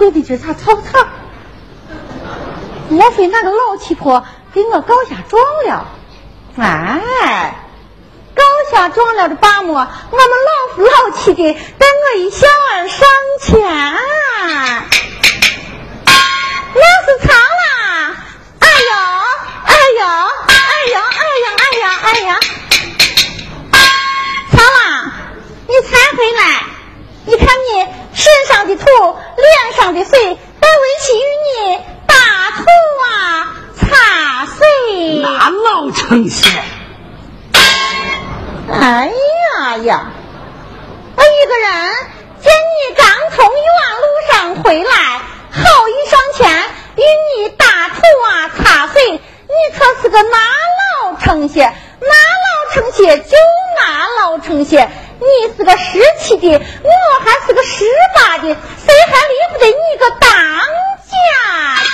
对的这啥草草？莫非那个老七婆给我搞下妆了？哎，搞下妆了的把么，我们老夫老妻的跟我一小儿上前，那是藏啦！哎呦，哎呦，哎呦，哎呀，哎呀，哎呀！藏啦，你才回来，你看你身上的土，脸上的水，待为其与你大土啊擦碎。 那老成仙。 哎呀呀！一个人见你刚从远路上回来，好意上前与你大土啊擦碎，你可是个拿老成仙，拿老成仙就拿老成仙。你是个17的，我还是个18的，谁